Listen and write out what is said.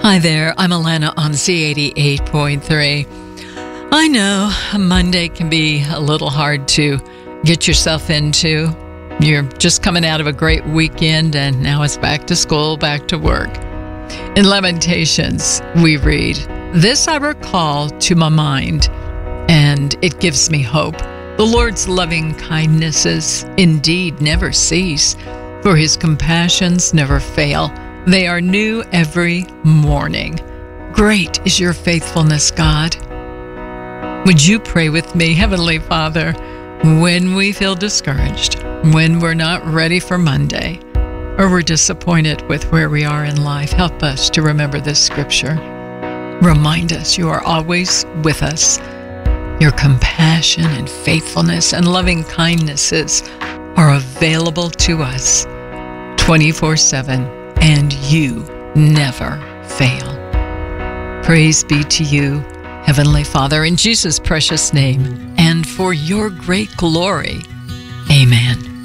Hi there, I'm Alana on Z88.3. I know Monday can be a little hard to get yourself into. You're just coming out of a great weekend and now it's back to school, back to work. In Lamentations, we read, "This I recall to my mind, and it gives me hope. The Lord's loving kindnesses indeed never cease, for his compassions never fail. They are new every morning. Great is your faithfulness, God." Would you pray with me? Heavenly Father, when we feel discouraged, when we're not ready for Monday, or we're disappointed with where we are in life, help us to remember this scripture. Remind us you are always with us. Your compassion and faithfulness and loving kindnesses are available to us 24/7. And you never fail. Praise be to you, Heavenly Father, in Jesus' precious name, and for your great glory. Amen.